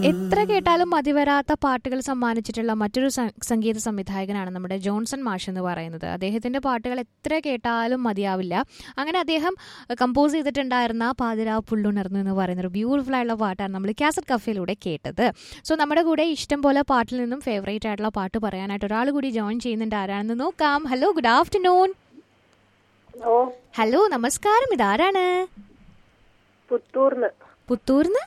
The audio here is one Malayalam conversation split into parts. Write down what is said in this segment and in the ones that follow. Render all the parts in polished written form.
എത്ര കേട്ടാലും മതിവരാത്ത പാട്ടുകൾ സമ്മാനിച്ചിട്ടുള്ള മറ്റൊരു സംഗീത സംവിധായകനാണ് നമ്മുടെ ജോൺസൺ മാഷ് എന്ന് പറയുന്നത്. അദ്ദേഹത്തിന്റെ പാട്ടുകൾ എത്ര കേട്ടാലും മതിയാവില്ല. അങ്ങനെ അദ്ദേഹം കമ്പോസ് ചെയ്തിട്ടുണ്ടായിരുന്ന പാതിരാ പുള്ളുണർന്നു എന്ന് പറയുന്ന ഒരു ബ്യൂട്ടിഫുൾ ആയിട്ടുള്ള പാട്ടാണ് നമ്മൾ കാസറ്റ് കഫേയിലൂടെ കേട്ടത്. സോ നമ്മുടെ കൂടെ ഇഷ്ടം പോലെ പാട്ടിൽ നിന്നും ഫേവറേറ്റ് ആയിട്ടുള്ള പാട്ട് പറയാനായിട്ട് ഒരാൾ കൂടി ജോയിൻ ചെയ്യുന്നുണ്ട്. ആരാണെന്ന് നോക്കാം. Hello, good afternoon. ഹലോ, നമസ്കാരം. ഇതാരാണ്? പുത്തൂർന്ന്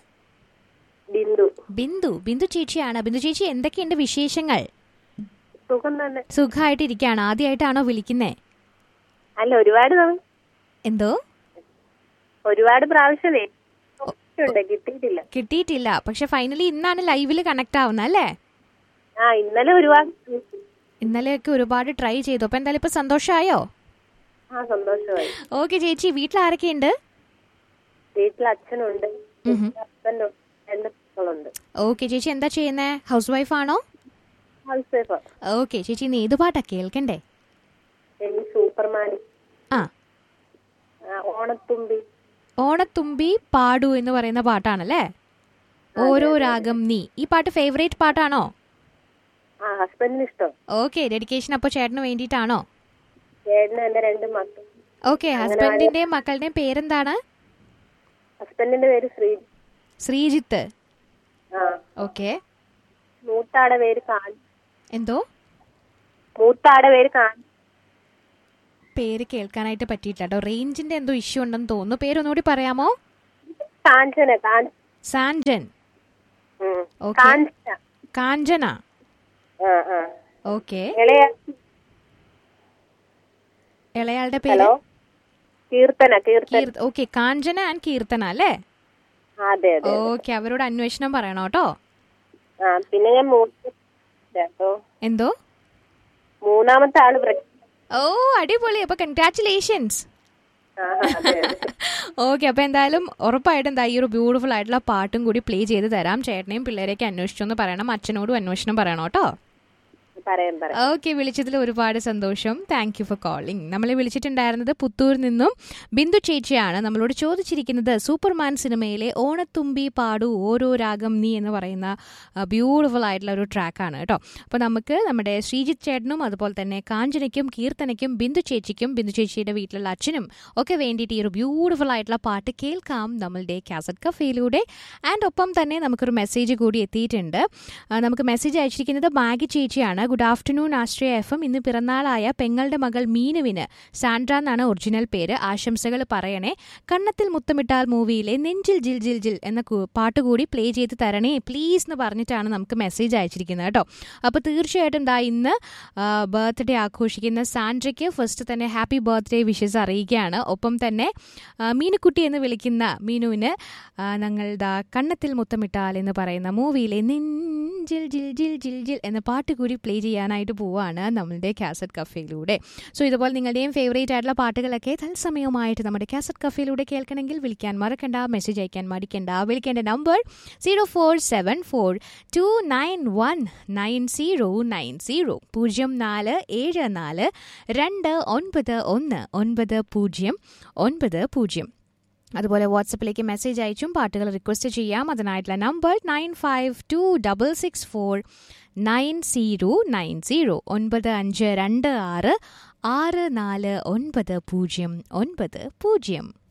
ബിന്ദു ചേച്ചിയാണ്. ബിന്ദു ചേച്ചി, എന്തൊക്കെയുണ്ട് വിശേഷങ്ങൾ? സുഖമായിട്ടിരിക്കുകയാണ്. ആദ്യമായിട്ടാണോ വിളിക്കുന്നേ? അല്ല, ഒരുപാട് എന്തോ ഒരുപാട് പ്രാവശ്യമേ കിട്ടിയിട്ടില്ല. പക്ഷെ ഫൈനലി ഇന്നാണ് ലൈവില് കണക്ട് ആവുന്നത് അല്ലേ? ഇന്നലെയൊക്കെ ഒരുപാട് ട്രൈ ചെയ്തു. അപ്പൊ എന്തായാലും ഇപ്പൊ സന്തോഷമായോ? സന്തോഷമായി. ഓക്കെ ചേച്ചി, വീട്ടിൽ ആരൊക്കെയുണ്ട്? വീട്ടിൽ അച്ഛനുണ്ട്, ഹസ്ബൻഡുണ്ട്, 2 മക്കളുണ്ട്. ഓക്കെ ചേച്ചി, എന്താ ചെയ്യുന്നേ? ഹൗസ് വൈഫ് ആണോ? House wife. ഓക്കെ ചേച്ചി, നീ ഏത് പാട്ടാ കേൾക്കണ്ടേ? സൂപ്പർമാൻ. ഓണത്തുമ്പി പാടു എന്ന് പറയുന്ന പാട്ടാണല്ലേ? ഓരോ രാഗം നീ. ഈ പാട്ട് ഫേവറേറ്റ് പാട്ടാണോ? ഹസ്ബൻഡിന് ഇഷ്ടം. ഓക്കെ, ഡെഡിക്കേഷൻ അപ്പൊ ചേട്ടന് വേണ്ടിയിട്ടാണോ? ചേട്ടന് എന്റെ 2 മക്കൾ. ഓക്കെ, ഹസ്ബൻഡിന്റെയും മക്കളുടെയും പേരെന്താണ്? ഹസ്ബൻഡിന്റെ പേര് ശ്രീജിത്ത്. ഓക്കെ. മൂത്താടെ പേര് എന്തോ? മൂത്താടെ പേര് പേര് കേൾക്കാനായിട്ട് പറ്റിയിട്ടില്ല കേട്ടോ. റേഞ്ചിന്റെ എന്തോ ഇഷ്യൂ ഉണ്ടെന്ന് തോന്നുന്നു. പേരൊന്നുകൂടി പറയാമോ? സാൻജൻ. കാഞ്ചന. ഓക്കെ. ഇളയാളുടെ പേര് Keerthana. Okay, Kanchana and Keerthana അല്ലേ? ഓക്കെ, അവരോട് അന്വേഷണം പറയണോ കേട്ടോ. പിന്നെ ഞാൻ എന്തോ മൂന്നാമത്തെ ആള്. ഓ, അടിപൊളി. അപ്പൊ കൺഗ്രാറ്റുലേഷൻസ്. ഓക്കെ, അപ്പൊ എന്തായാലും ഉറപ്പായിട്ടും എന്താ ഈ ഒരു ബ്യൂട്ടിഫുൾ ആയിട്ടുള്ള പാട്ടും കൂടി പ്ലേ ചെയ്ത് തരാം. ചേട്ടനെയും പിള്ളേരെയൊക്കെ അന്വേഷിച്ചു എന്ന് പറയണം. അച്ഛനോടും അന്വേഷണം പറയണം കേട്ടോ. ഓക്കെ, വിളിച്ചതിൽ ഒരുപാട് സന്തോഷം. Thank you for calling. നമ്മളെ വിളിച്ചിട്ടുണ്ടായിരുന്നത് പുത്തൂരിൽ നിന്നും ബിന്ദു ചേച്ചിയാണ്. നമ്മളോട് ചോദിച്ചിരിക്കുന്നത് സൂപ്പർമാൻ സിനിമയിലെ ഓണത്തുമ്പി പാടു ഓരോ രാഗം നീ എന്ന് പറയുന്ന ബ്യൂട്ടിഫുൾ ആയിട്ടുള്ള ഒരു ട്രാക്കാണ് കേട്ടോ. അപ്പോൾ നമുക്ക് നമ്മുടെ ശ്രീജിത്ത് ചേട്ടനും അതുപോലെ തന്നെ കാഞ്ചനയ്ക്കും കീർത്തനയ്ക്കും ബിന്ദു ചേച്ചിക്കും ബിന്ദു ചേച്ചിയുടെ വീട്ടിലുള്ള അച്ഛനും ഒക്കെ വേണ്ടിയിട്ട് ഈ ഒരു ബ്യൂട്ടിഫുൾ ആയിട്ടുള്ള പാട്ട് കേൾക്കാം നമ്മളുടെ കാസറ്റ് കഫേയിലൂടെ. ആൻഡ് ഒപ്പം തന്നെ നമുക്കൊരു മെസ്സേജ് കൂടി എത്തിയിട്ടുണ്ട്. നമുക്ക് മെസ്സേജ് അയച്ചിരിക്കുന്നത് മാഗി ചേച്ചിയാണ്. ഗുഡ് ആഫ്റ്റർനൂൺ ആശ്രയ FM. ഇന്ന് പിറന്നാളായ പെങ്ങളുടെ മകൾ മീനുവിന്, സാൻഡ്ര എന്നാണ് ഒറിജിനൽ പേര്, ആശംസകൾ പറയണേ. കണ്ണത്തിൽ മുത്തമിട്ടാൽ മൂവിയിലെ നെഞ്ചിൽ ജിൽ ജിൽ ജിൽ എന്ന പാട്ട് കൂടി പ്ലേ ചെയ്ത് തരണേ പ്ലീസ് എന്ന് പറഞ്ഞിട്ടാണ് നമുക്ക് മെസ്സേജ് അയച്ചിരിക്കുന്നത് കേട്ടോ. അപ്പോൾ തീർച്ചയായിട്ടും ഇന്ന് ബർത്ത്ഡേ ആഘോഷിക്കുന്ന സാൻഡ്രയ്ക്ക് ഫസ്റ്റ് തന്നെ ഹാപ്പി ബർത്ത്ഡേ വിഷസ് അറിയിക്കുകയാണ്. ഒപ്പം തന്നെ മീനുക്കുട്ടി എന്ന് വിളിക്കുന്ന മീനുവിന് ഞങ്ങൾ കണ്ണത്തിൽ മുത്തമിട്ടാൽ എന്ന് പറയുന്ന മൂവിയിലെ നെഞ്ചിൽ ജിൽ ജിൽ ജിൽ ജിൽ എന്ന പാട്ട് കൂടി പ്ലേ ചെയ്യാനായിട്ട് പോവാണ് നമ്മളുടെ കാസറ്റ് കഫേയിലൂടെ. സോ ഇതുപോലെ നിങ്ങളുടെയും ഫേവറേറ്റ് ആയിട്ടുള്ള പാട്ടുകളൊക്കെ തത്സമയമായിട്ട് നമ്മുടെ കാസറ്റ് കഫേയിലൂടെ കേൾക്കണമെങ്കിൽ വിളിക്കാൻ മറക്കണ്ട, മെസ്സേജ് അയക്കാൻ മടിക്കണ്ട. വിളിക്കേണ്ട നമ്പർ 0474291990 0474291990. അതുപോലെ വാട്സപ്പിലേക്ക് മെസ്സേജ് അയച്ചും പാട്ടുകൾ റിക്വസ്റ്റ് ചെയ്യാം. അതിനായിട്ടുള്ള നമ്പർ 9522669090 9526 6499090.